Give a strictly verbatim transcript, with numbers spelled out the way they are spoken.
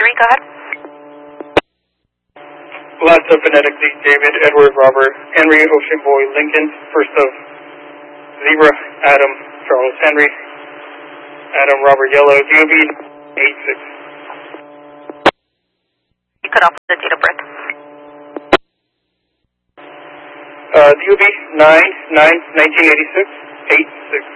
three, go ahead. Last of phonetically, David, Edward, Robert, Henry, Ocean Boy, Lincoln. First of Zebra, Adam, Charles, Henry, Adam, Robert, Yellow, D O B eight six. You cut off the date of birth. Uh, D O B nine nine nineteen eighty six eight six.